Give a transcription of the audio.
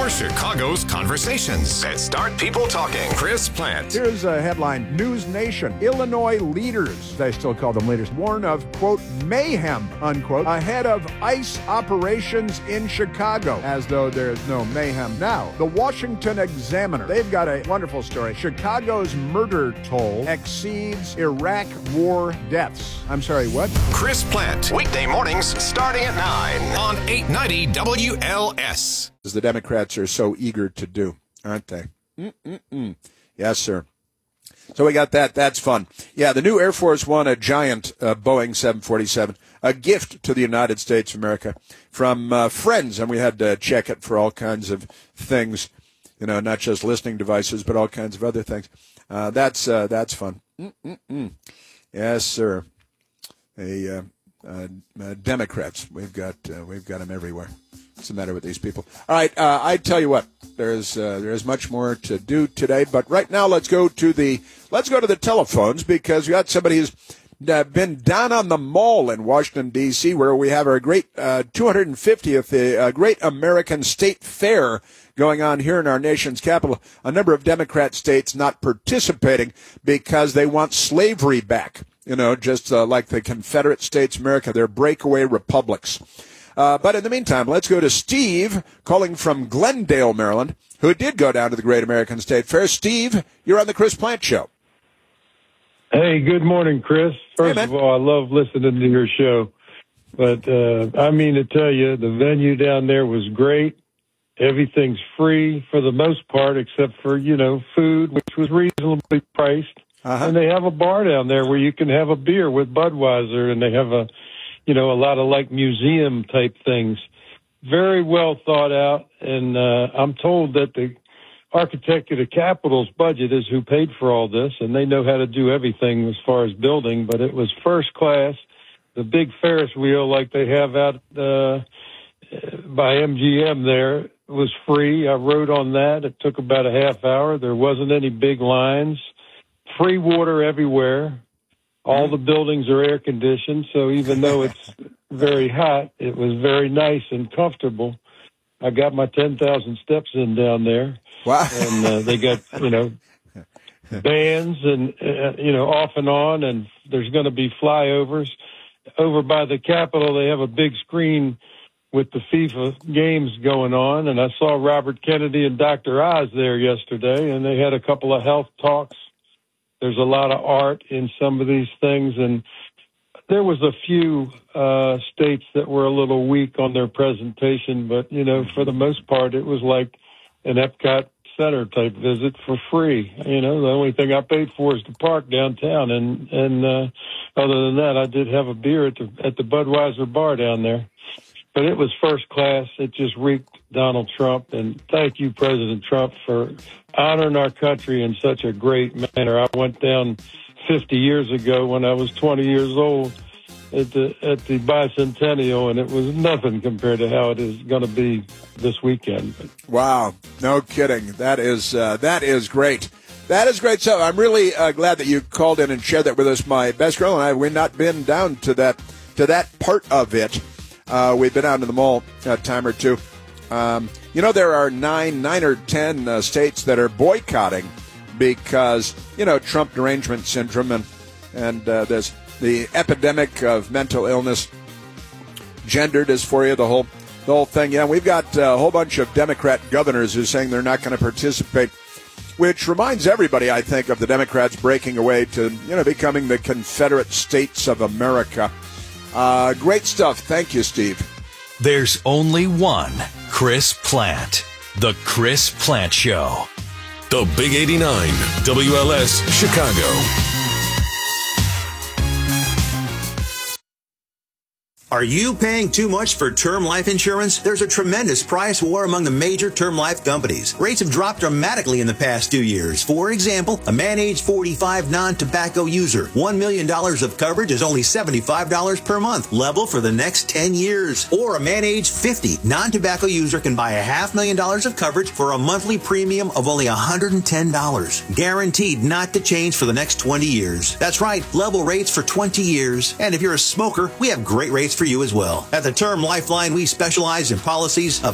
for Chicago's conversations that start people talking. Chris Plant. Here's a headline. News Nation. Illinois leaders, I still call them leaders, warn of, quote, mayhem, unquote, ahead of ICE operations in Chicago, as though there's no mayhem now. The Washington Examiner, they've got a wonderful story. Chicago's murder toll exceeds Iraq war deaths. I'm sorry, what? Chris Plant. Weekday mornings starting at 9 on 890 WLS. As the Democrats are so eager to do, aren't they? Yes, sir. So we got that. That's fun. Yeah, the new Air Force won a giant Boeing 747, a gift to the United States of America from friends, and we had to check it for all kinds of things, not just listening devices, but all kinds of other things. That's fun. Yes, sir. Democrats, we've got them everywhere. What's the matter with these people? All right, I tell you what, there's much more to do today, but right now let's go to the telephones, because we got somebody who's been down on the Mall in Washington D.C., where we have our great 250th Great American State Fair going on here in our nation's capital. A number of Democrat states not participating because they want slavery back. Just like the Confederate States of America, they're breakaway republics. But in the meantime, let's go to Steve, calling from Glendale, Maryland, who did go down to the Great American State Fair. Steve, you're on the Chris Plant Show. Hey, good morning, Chris. First of all, I love listening to your show. But I mean to tell you, the venue down there was great. Everything's free for the most part, except for, food, which was reasonably priced. And they have a bar down there where you can have a beer with Budweiser, and they have a lot of like museum type things. Very well thought out. And I'm told that the architect of the Capitol's budget is who paid for all this, and they know how to do everything as far as building, but it was first class. The big Ferris wheel like they have out by MGM there was free. I rode on that. It took about a half hour. There wasn't any big lines. Free water everywhere. All the buildings are air conditioned, so even though it's very hot, it was very nice and comfortable. I got my 10,000 steps in down there. Wow. And they got, bands and, off and on, and there's going to be flyovers. Over by the Capitol, they have a big screen with the FIFA games going on, and I saw Robert Kennedy and Dr. Oz there yesterday, and they had a couple of health talks. There's a lot of art in some of these things, and there was a few states that were a little weak on their presentation, but, for the most part, it was like an Epcot Center type visit for free. The only thing I paid for is the park downtown, and other than that, I did have a beer at the Budweiser bar down there. But it was first class. It just reeked Donald Trump. And thank you, President Trump, for honoring our country in such a great manner. I went down 50 years ago when I was 20 years old at the bicentennial, and it was nothing compared to how it is going to be this weekend. Wow. No kidding. That is great. That is great. So I'm really glad that you called in and shared that with us. My best girl and I, we've not been down to that part of it. We've been out to the mall a time or two. There are nine or 10 states that are boycotting because, Trump derangement syndrome and there's the epidemic of mental illness, gender dysphoria, the whole thing. Yeah, we've got a whole bunch of Democrat governors who are saying they're not going to participate, which reminds everybody, I think, of the Democrats breaking away to, becoming the Confederate States of America. Great stuff. Thank you, Steve. There's only one Chris Plant. The Chris Plant Show. The Big 89, WLS, Chicago. Are you paying too much for term life insurance? There's a tremendous price war among the major term life companies. Rates have dropped dramatically in the past 2 years. For example, a man age 45 non-tobacco user, $1 million of coverage is only $75 per month, level for the next 10 years. Or a man age 50 non-tobacco user can buy $500,000 of coverage for a monthly premium of only $110. Guaranteed not to change for the next 20 years. That's right, level rates for 20 years. And if you're a smoker, we have great rates for you as well. At the Term Lifeline, we specialize in policies of